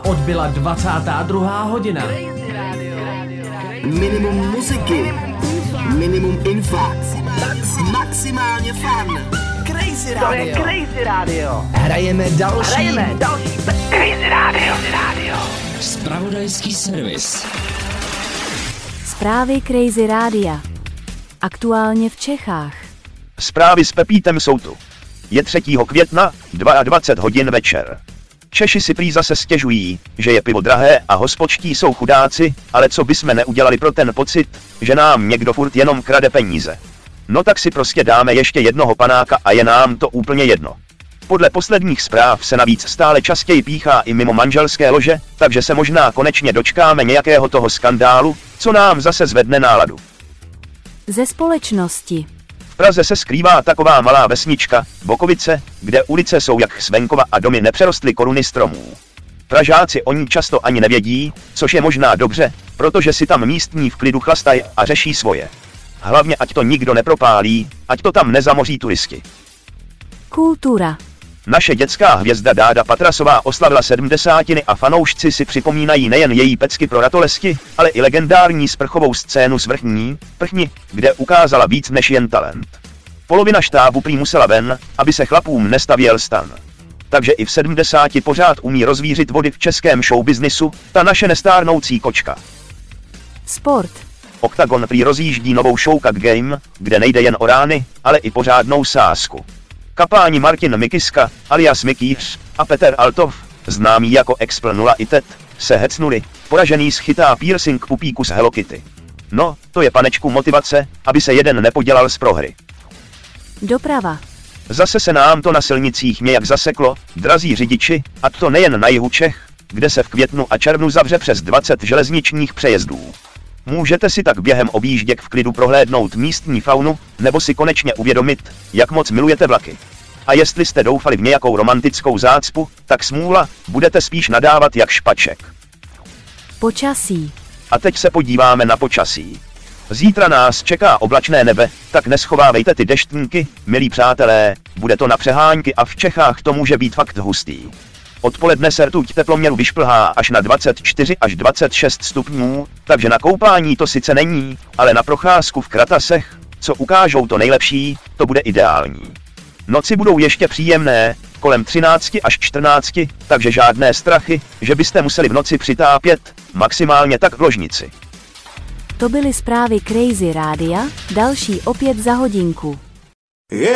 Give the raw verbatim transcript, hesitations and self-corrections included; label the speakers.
Speaker 1: odbyla dvacátá druhá hodina.
Speaker 2: Minimum muziky, minimum info, maximálně fun. Crazy Radio.
Speaker 3: To je Crazy Radio.
Speaker 2: Hrajeme další.
Speaker 3: Hrajeme další. Crazy Radio. Radio.
Speaker 4: Zpravodajský servis.
Speaker 5: Zprávy Crazy Rádia. Aktuálně v Čechách.
Speaker 6: Zprávy s Pepítem jsou tu. Je třetího května, dvacet dva hodin večer. Češi si prý zase stěžují, že je pivo drahé a hospodští jsou chudáci, ale co bysme neudělali pro ten pocit, že nám někdo furt jenom krade peníze. No tak si prostě dáme ještě jednoho panáka a je nám to úplně jedno. Podle posledních zpráv se navíc stále častěji píchá i mimo manželské lože, takže se možná konečně dočkáme nějakého toho skandálu, co nám zase zvedne náladu.
Speaker 5: Ze společnosti.
Speaker 6: V Praze se skrývá taková malá vesnička, Bokovice, kde ulice jsou jak z venkova a domy nepřerostly koruny stromů. Pražáci o ní často ani nevědí, což je možná dobře, protože si tam místní v klidu chlastají a řeší svoje. Hlavně ať to nikdo nepropálí, ať to tam nezamoří turisti.
Speaker 5: Kultura.
Speaker 6: Naše dětská hvězda Dáda Patrasová oslavila sedmdesátiny a fanoušci si připomínají nejen její pecky pro ratolesky, ale i legendární sprchovou scénu s vrchní, prchni, kde ukázala víc než jen talent. Polovina štábu prý musela ven, aby se chlapům nestavěl stan. Takže i v sedmdesáti pořád umí rozvířit vody v českém showbiznisu, ta naše nestárnoucí kočka.
Speaker 5: Sport.
Speaker 6: Octagon prý rozjíždí novou show Cut Game, kde nejde jen o rány, ale i pořádnou sázku. Kapáni Martin Mikiska, alias Mikýř, a Petr Altov, známý jako Expl nula i Ted, se hecnuli, poražený schytá piercing pupíku z Hello Kitty. No, to je panečku motivace, aby se jeden nepodělal z prohry.
Speaker 5: Doprava.
Speaker 6: Zase se nám to na silnicích nějak zaseklo, drazí řidiči, a to nejen na jihu Čech, kde se v květnu a červnu zavře přes dvacet železničních přejezdů. Můžete si tak během objížděk v klidu prohlédnout místní faunu, nebo si konečně uvědomit, jak moc milujete vlaky. A jestli jste doufali v nějakou romantickou zácpu, tak smůla, budete spíš nadávat jak špaček.
Speaker 5: Počasí.
Speaker 6: A teď se podíváme na počasí. Zítra nás čeká oblačné nebe, tak neschovávejte ty deštníky, milí přátelé, bude to na přehánky a v Čechách to může být fakt hustý. Odpoledne se rtuť teploměru vyšplhá až na dvacet čtyři až dvacet šest stupňů, takže na koupání to sice není, ale na procházku v kratasech, co ukážou to nejlepší, to bude ideální. Noci budou ještě příjemné, kolem třináct až čtrnáct, takže žádné strachy, že byste museli v noci přitápět, maximálně tak v ložnici.
Speaker 5: To byly zprávy Crazy Rádia, další opět za hodinku.